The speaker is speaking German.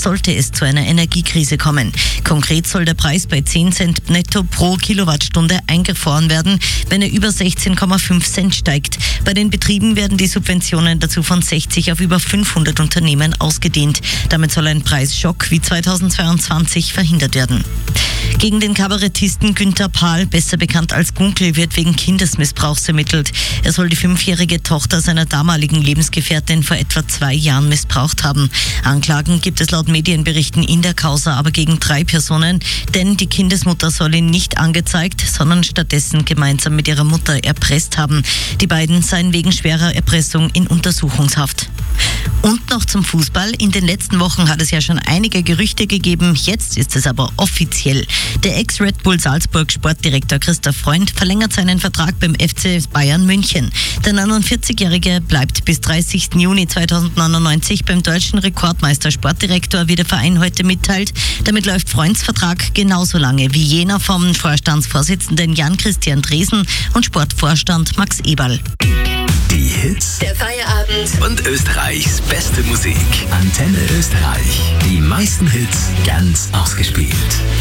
sollte es zu einer Energiekrise kommen. Konkret soll der Preis bei 10 Cent netto pro Kilowattstunde eingefroren werden, wenn er über 16,5 Cent steigt. Bei den Betrieben werden die Subventionen dazu von 60 auf über 500 Unternehmen ausgedehnt. Damit soll ein Preisschock wie 2022 verhindert werden. Gegen den Kabarettisten Günther Pahl, besser bekannt als Gunkel, wird wegen Kindesmissbrauchs ermittelt. Er soll die 5-jährige Tochter seiner damaligen Lebensgefährtin vor etwa 2 Jahren missbraucht haben. Anklagen gibt es laut Medienberichten in der Causa aber gegen 3 Personen, denn die Kindesmutter soll ihn nicht angezeigt, sondern stattdessen gemeinsam mit ihrer Mutter erpresst haben. Die beiden seien wegen schwerer Erpressung in Untersuchungshaft. Und noch zum Fußball. In den letzten Wochen hat es ja schon einige Gerüchte gegeben. Jetzt ist es aber offiziell. Der Ex-Red Bull Salzburg Sportdirektor Christoph Freund verlängert seinen Vertrag beim FC Bayern München. Der 49-Jährige bleibt bis 30. Juni 2099 beim deutschen Rekordmeister Sportdirektor, wie der Verein heute mitteilt. Damit läuft Freunds Vertrag genauso lange wie jener vom Vorstandsvorsitzenden Jan-Christian Dresen und Sportvorstand Max Eberl. Die Hits, Der Feierabend. und Österreichs beste Musik. Antenne Österreich. Die meisten Hits ganz ausgespielt.